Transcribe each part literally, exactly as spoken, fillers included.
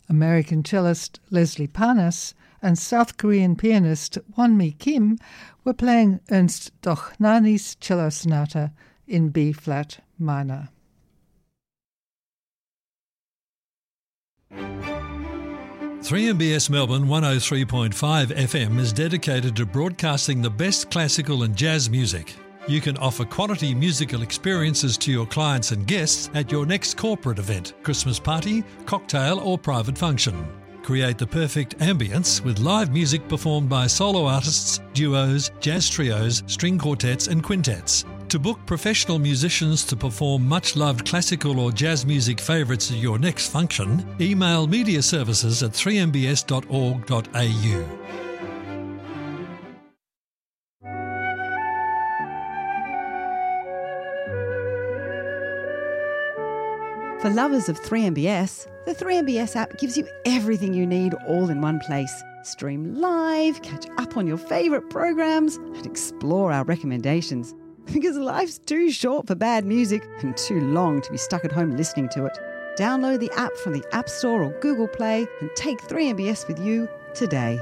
American cellist Leslie Parnas and South Korean pianist Won-mi Kim were playing Ernst Dochnany's Cello Sonata in B-flat minor. three M B S Melbourne one oh three point five F M is dedicated to broadcasting the best classical and jazz music. You can offer quality musical experiences to your clients and guests at your next corporate event, Christmas party, cocktail or private function. Create the perfect ambience with live music performed by solo artists, duos, jazz trios, string quartets and quintets. To book professional musicians to perform much-loved classical or jazz music favourites at your next function, email media services at three m b s dot org dot a u. For lovers of three M B S, the three M B S app gives you everything you need all in one place. Stream live, catch up on your favourite programs, and explore our recommendations. Because life's too short for bad music and too long to be stuck at home listening to it. Download the app from the App Store or Google Play and take three M B S with you today.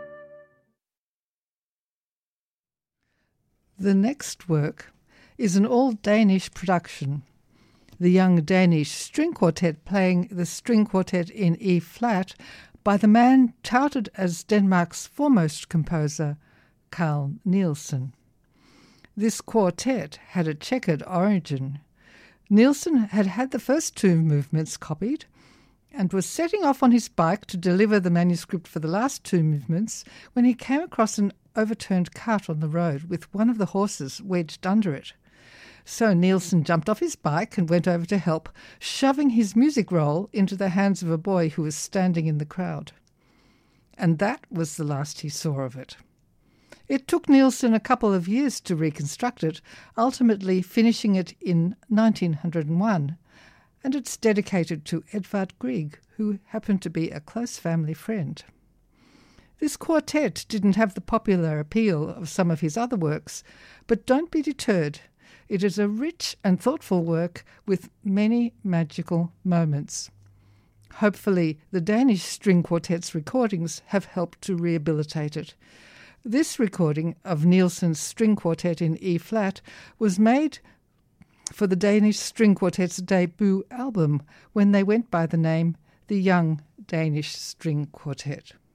The next work is an all-Danish production. The young Danish string quartet playing the string quartet in E-flat by the man touted as Denmark's foremost composer, Carl Nielsen. This quartet had a checkered origin. Nielsen had had the first two movements copied and was setting off on his bike to deliver the manuscript for the last two movements when he came across an overturned cart on the road with one of the horses wedged under it. So Nielsen jumped off his bike and went over to help, shoving his music roll into the hands of a boy who was standing in the crowd. And that was the last he saw of it. It took Nielsen a couple of years to reconstruct it, ultimately finishing it in nineteen oh one, and it's dedicated to Edvard Grieg, who happened to be a close family friend. This quartet didn't have the popular appeal of some of his other works, but don't be deterred. It is a rich and thoughtful work with many magical moments. Hopefully, the Danish String Quartet's recordings have helped to rehabilitate it. This recording of Nielsen's String Quartet in E-flat was made for the Danish String Quartet's debut album when they went by the name The Young Danish String Quartet.